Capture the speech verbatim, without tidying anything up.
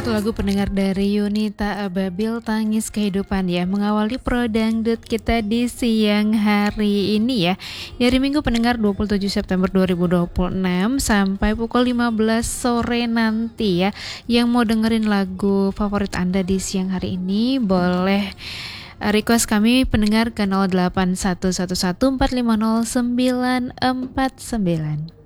Satu lagu pendengar dari Yunita Ababil, Tangis Kehidupan ya, mengawali Pro Dangdut kita di siang hari ini ya. Dari Minggu pendengar dua puluh tujuh September dua ribu dua puluh enam sampai pukul lima belas sore nanti ya. Yang mau dengerin lagu favorit Anda di siang hari ini boleh request kami pendengar ke nol delapan satu satu satu empat lima nol sembilan empat sembilan.